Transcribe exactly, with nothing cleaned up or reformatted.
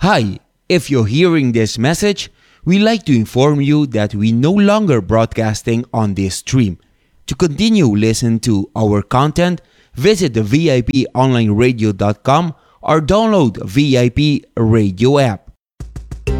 Hi, if you're hearing this message, we like to inform you that we no longer broadcasting on this stream. To continue listening to our content, visit the V I P online radio dot com or download V I P radio app.